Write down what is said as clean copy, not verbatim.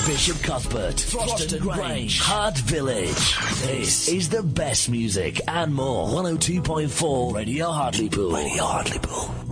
Bishop Cuthbert, Froston Grange, Hart Village. This is the best music and more. 102.4 Radio Hartlepool. Radio Hartlepool.